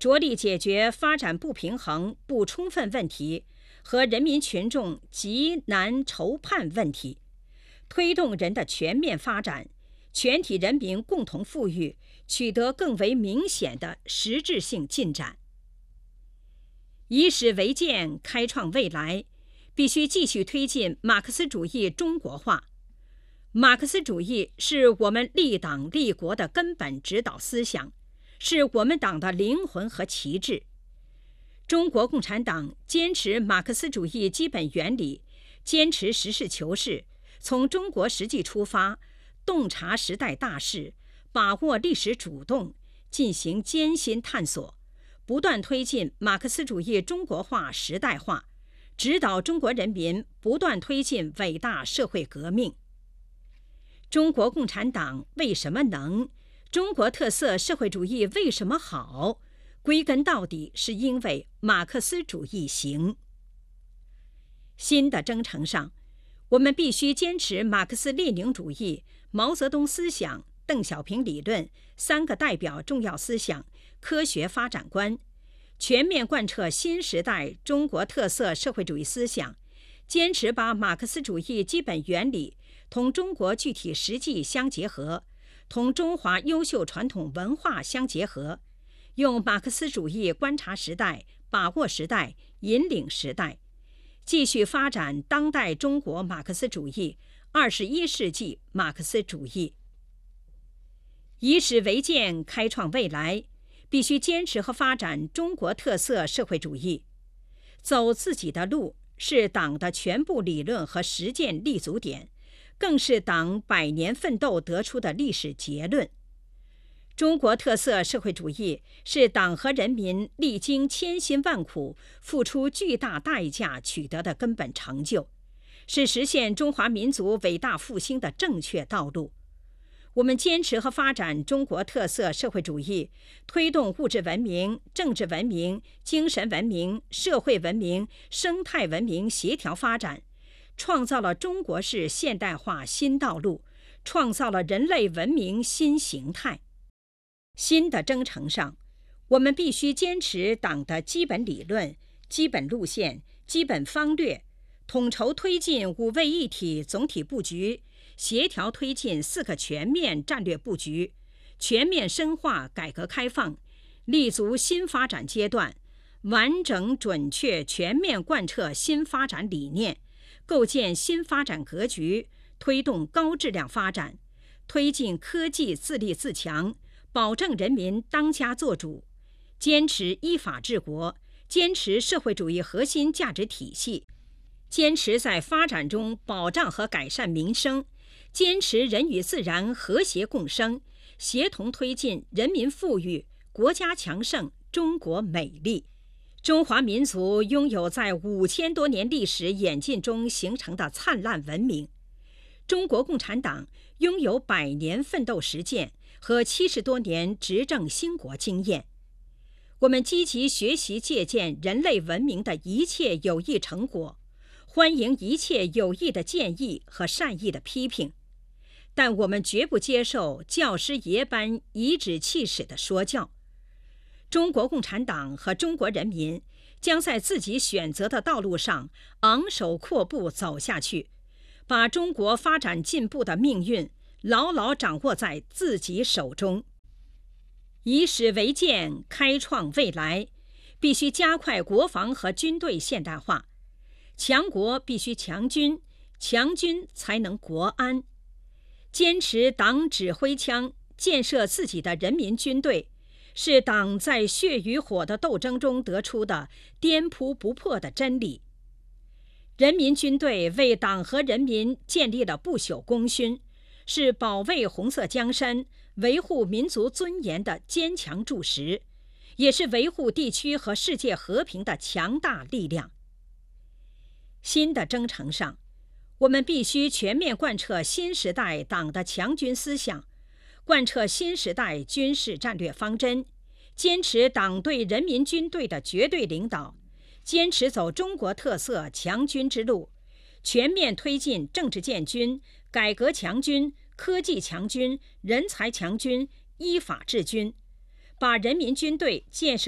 着力解决发展不平衡不充分问题和人民群众急难愁盼问题，推动人的全面发展，全体人民共同富裕取得更为明显的实质性进展。以史为鉴，开创未来，必须继续推进马克思主义中国化。马克思主义是我们立党立国的根本指导思想，是我们党的灵魂和旗帜。中国共产党坚持马克思主义基本原理，坚持实事求是，从中国实际出发，洞察时代大势，把握历史主动，进行艰辛探索，不断推进马克思主义中国化时代化，指导中国人民不断推进伟大社会革命。中国共产党为什么能？中国特色社会主义为什么好？归根到底是因为马克思主义行。新的征程上，我们必须坚持马克思列宁主义、毛泽东思想、邓小平理论三个代表重要思想科学发展观，全面贯彻新时代中国特色社会主义思想，坚持把马克思主义基本原理同中国具体实际相结合，同中华优秀传统文化相结合，用马克思主义观察时代、把握时代、引领时代，继续发展当代中国马克思主义、21世纪马克思主义。以史为鉴，开创未来，必须坚持和发展中国特色社会主义。走自己的路是党的全部理论和实践立足点，更是党100年奋斗得出的历史结论。中国特色社会主义是党和人民历经千辛万苦、付出巨大代价取得的根本成就，是实现中华民族伟大复兴的正确道路。我们坚持和发展中国特色社会主义，推动物质文明、政治文明、精神文明、社会文明、生态文明协调发展，创造了中国式现代化新道路，创造了人类文明新形态。新的征程上，我们必须坚持党的基本理论、基本路线、基本方略，统筹推进5位一体总体布局，协调推进4个全面战略布局，全面深化改革开放，立足新发展阶段，完整准确全面贯彻新发展理念，构建新发展格局，推动高质量发展，推进科技自立自强，保证人民当家作主，坚持依法治国，坚持社会主义核心价值体系，坚持在发展中保障和改善民生，坚持人与自然和谐共生，协同推进人民富裕、国家强盛、中国美丽。中华民族拥有在5000多年历史演进中形成的灿烂文明，中国共产党拥有100年奋斗实践和70多年执政兴国经验。我们积极学习借鉴人类文明的一切有益成果，欢迎一切有益的建议和善意的批评，但我们绝不接受教师爷般颐指气使的说教。中国共产党和中国人民将在自己选择的道路上昂首阔步走下去，把中国发展进步的命运牢牢掌握在自己手中。以史为鉴，开创未来，必须加快国防和军队现代化。强国必须强军，强军才能国安。坚持党指挥枪，建设自己的人民军队，是党在血与火的斗争中得出的颠扑不破的真理。人民军队为党和人民建立了不朽功勋，是保卫红色江山、维护民族尊严的坚强柱石，也是维护地区和世界和平的强大力量。新的征程上，我们必须全面贯彻新时代党的强军思想，贯彻新时代军事战略方针，坚持党对人民军队的绝对领导，坚持走中国特色强军之路，全面推进政治建军、改革强军、科技强军、人才强军、依法治军，把人民军队建设